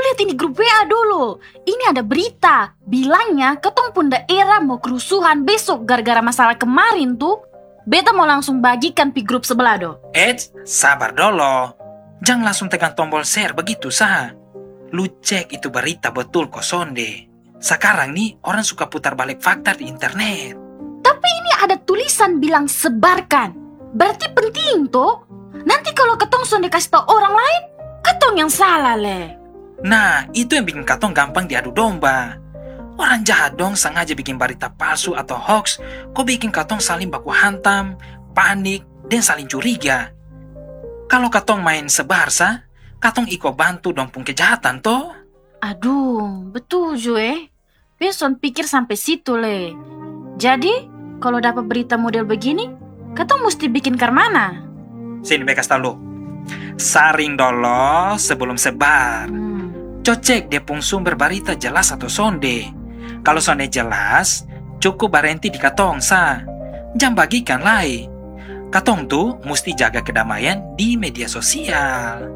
lihat ini grup WA dulu. Ini ada berita. Bilangnya ketong pun daerah mau kerusuhan besok gara-gara masalah kemarin tuh. Beta mau langsung bagikan di grup sebelah do. Sabar dulu. Jangan langsung tekan tombol share begitu sah. Lu cek itu berita betul kok sonde. Sekarang nih orang suka putar balik fakta di internet. Tapi ini ada tulisan bilang sebarkan. Berarti penting tuh. Nanti kalau ketong sonde kasih tau orang lain, ketong yang salah le. Nah, itu yang bikin katong gampang diadu domba. Orang jahat dong sengaja bikin berita palsu atau hoax, kok bikin katong saling baku hantam, panik, dan saling curiga. Kalau katong main sebar sah, katong ikut bantu dompung kejahatan toh. Aduh, betul Joe. Beson pikir sampai situ le. Jadi, kalau dapat berita model begini, katong mesti bikin karmana. Sini bekas tahu. Saring dulu sebelum sebar. Cocek dia pung sumber berita jelas atau sonde. Kalau sonde jelas, cukup berhenti di katong sa. Jangan bagikan lai. Katong tuh mesti jaga kedamaian di media sosial.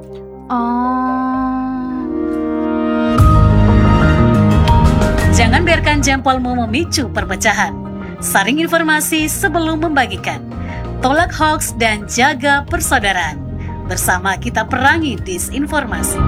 Jangan biarkan jempolmu memicu perpecahan. Saring informasi sebelum membagikan. Tolak hoax dan jaga persaudaraan. Bersama kita perangi disinformasi.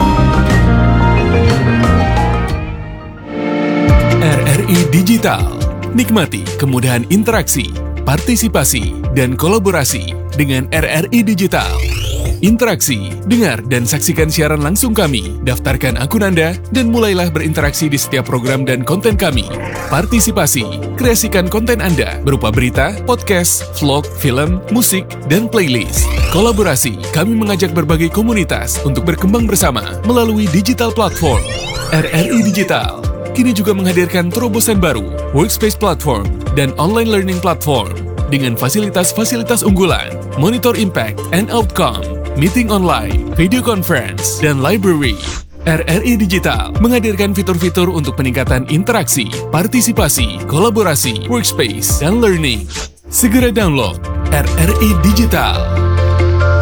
RRI Digital. Nikmati kemudahan interaksi, partisipasi, dan kolaborasi dengan RRI Digital. Interaksi, dengar dan saksikan siaran langsung kami, daftarkan akun Anda, dan mulailah berinteraksi di setiap program dan konten kami. Partisipasi, kreasikan konten Anda berupa berita, podcast, vlog, film, musik, dan playlist. Kolaborasi, kami mengajak berbagai komunitas untuk berkembang bersama melalui digital platform. RRI Digital kini juga menghadirkan terobosan baru, workspace platform, dan online learning platform dengan fasilitas-fasilitas unggulan, monitor impact and outcome, meeting online, video conference, dan library. RRI Digital menghadirkan fitur-fitur untuk peningkatan interaksi, partisipasi, kolaborasi, workspace, dan learning. Segera download RRI Digital.